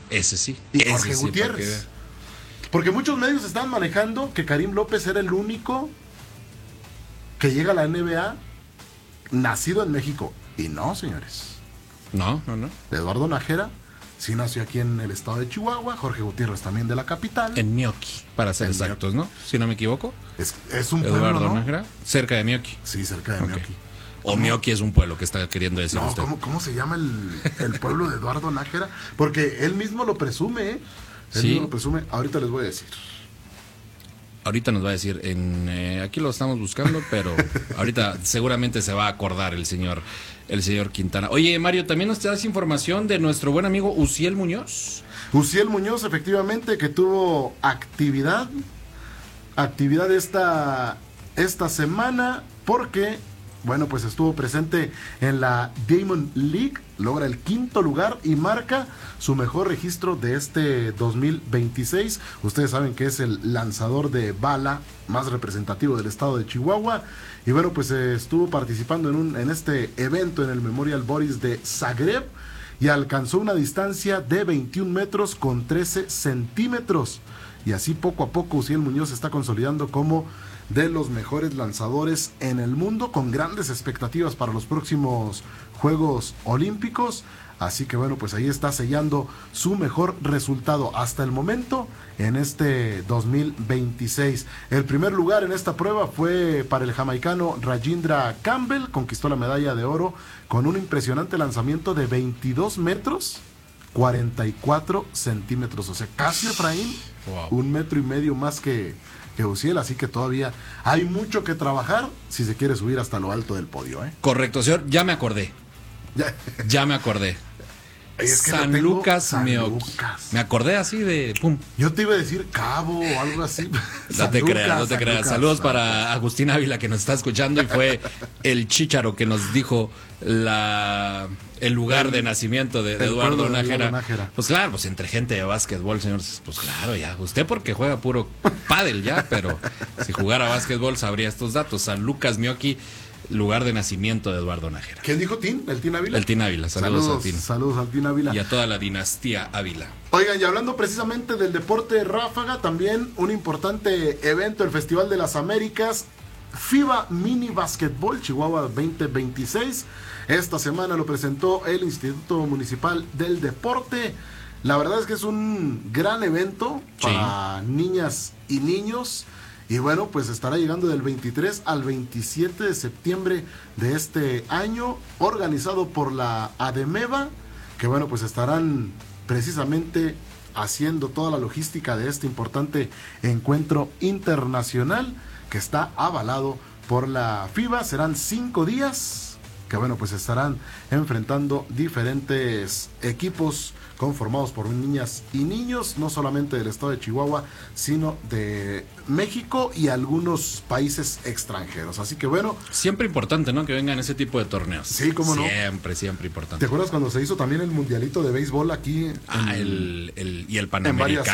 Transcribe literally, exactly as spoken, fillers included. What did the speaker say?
Ese sí. Y ese Jorge sí, Gutiérrez. Porque muchos medios están manejando que Karim López era el único que llega a la N B A nacido en México. Y no, señores. No, no, no. Eduardo Nájera sí nació aquí en el estado de Chihuahua. Jorge Gutiérrez también de la capital. En Mioqui, para ser En exactos, ¿no? Si no me equivoco. Es, es un pueblo, Eduardo ¿no? Nájera, cerca de Mioqui. Sí, cerca de Ok. Mioqui. O ¿Cómo? Mioqui es un pueblo que está queriendo decir No, usted. ¿cómo, ¿cómo se llama el, el pueblo de Eduardo Nájera? Porque él mismo lo presume, ¿eh? Él Sí. mismo lo presume. Ahorita les voy a decir. Ahorita nos va a decir, en eh, aquí lo estamos buscando, pero ahorita seguramente se va a acordar el señor, el señor Quintana. Oye, Mario, también nos das información de nuestro buen amigo Uziel Muñoz. Uziel Muñoz, efectivamente, que tuvo actividad, actividad esta, esta semana, porque, bueno, pues estuvo presente en la Diamond League, logra el quinto lugar y marca su mejor registro de este dos mil veintiséis. Ustedes saben que es el lanzador de bala más representativo del estado de Chihuahua. Y bueno, pues eh, estuvo participando en, un, en este evento en el Memorial Boris de Zagreb y alcanzó una distancia de veintiún metros con trece centímetros. Y así poco a poco Uziel Muñoz se está consolidando como de los mejores lanzadores en el mundo, con grandes expectativas para los próximos Juegos Olímpicos. Así que bueno, pues ahí está sellando su mejor resultado hasta el momento en este dos mil veintiséis. El primer lugar en esta prueba fue para el jamaicano Rajindra Campbell, conquistó la medalla de oro con un impresionante lanzamiento de veintidós metros, cuarenta y cuatro centímetros, o sea, casi Efraín, Wow. un metro y medio más que, que Uziel, así que todavía hay mucho que trabajar si se quiere subir hasta lo alto del podio, ¿eh? Correcto, señor, ya me acordé, Ya. ya me acordé. Es que lo San tengo- Lucas San Mioqui. Lucas. Me acordé así de pum. Yo te iba a decir Cabo o algo así. No San te Lucas, creas, no te San creas. Lucas. Saludos para Agustín Ávila que nos está escuchando y fue el chícharo que nos dijo la el lugar de nacimiento de, de el Eduardo pueblo de Nájera. Eduardo Nájera. Pues claro, pues entre gente de básquetbol, señores, pues claro, ya. Usted porque juega puro pádel ya, pero si jugara básquetbol sabría estos datos. San Lucas Mioqui, lugar de nacimiento de Eduardo Nájera. ¿Quién dijo Tin? ¿El Tin Ávila? El Tin Ávila, saludos, Saludos, al Tin. saludos al Tin Ávila. Y a toda la dinastía Ávila. Oigan, y hablando precisamente del deporte ráfaga, también un importante evento, el Festival de las Américas, FIBA Mini Basketball Chihuahua veinte veintiséis. Esta semana lo presentó el Instituto Municipal del Deporte. La verdad es que es un gran evento Sí. para niñas y niños. Y bueno, pues estará llegando del veintitrés al veintisiete de septiembre de este año, organizado por la ADEMEVA, que bueno, pues estarán precisamente haciendo toda la logística de este importante encuentro internacional que está avalado por la FIBA. Serán cinco días que bueno, pues estarán enfrentando diferentes equipos conformados por niñas y niños, no solamente del estado de Chihuahua, sino de México y algunos países extranjeros. Así que bueno, Siempre importante, ¿no? Que vengan ese tipo de torneos. Sí, cómo no. Siempre, siempre importante. ¿te acuerdas cuando se hizo también el mundialito de béisbol aquí? Ah, en- el, el, y el en Panamericano. varias